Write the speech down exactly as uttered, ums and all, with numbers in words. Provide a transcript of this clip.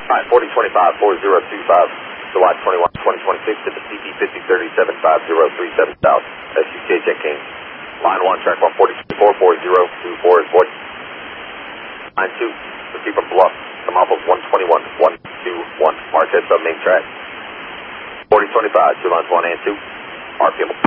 Alright, forty twenty-five, four zero two five, July twenty-first, twenty twenty-six, to the C P fifty thirty-seven, five zero three seven South, S U K Jet King. Line one, track one forty twenty-four, four zero two four is void. Line two, proceed from Bluff, come off of one twenty-one, one two one, Marquez sub main track. forty twenty-five, two lines one and two, R P M.